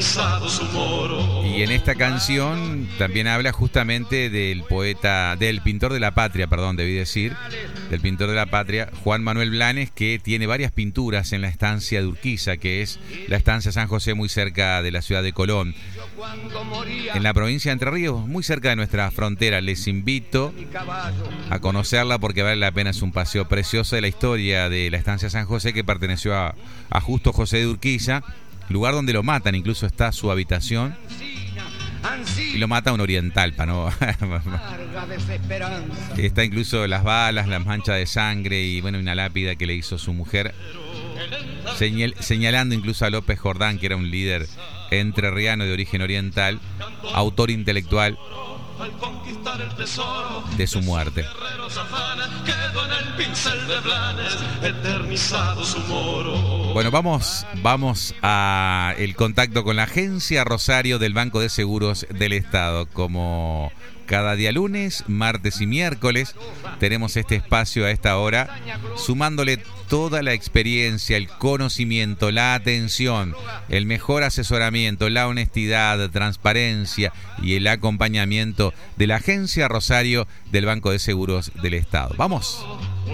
eternizado su moro. Y en esta canción también habla justamente del pintor de la patria, debí decir, del pintor de la patria, Juan Manuel Blanes, que tiene varias pinturas en la estancia de Urquiza, que es la estancia San José, muy cerca de la ciudad de Colón, en la provincia de Entre Ríos, muy cerca de nuestra frontera. Les invito a conocerla porque vale la pena, es un paseo precioso de la historia de la estancia San José, que perteneció a Justo José de Urquiza, lugar donde lo matan, incluso está su habitación, y lo mata un oriental, está incluso las balas, las manchas de sangre y una lápida que le hizo su mujer, señalando incluso a López Jordán, que era un líder entrerriano de origen oriental, autor intelectual de su muerte. Bueno, vamos a el contacto con la Agencia Rosario del Banco de Seguros del Estado. Como cada día lunes, martes y miércoles tenemos este espacio a esta hora, sumándole toda la experiencia, el conocimiento, la atención, el mejor asesoramiento, la honestidad, transparencia y el acompañamiento de la Agencia Rosario del Banco de Seguros del Estado. ¡Vamos!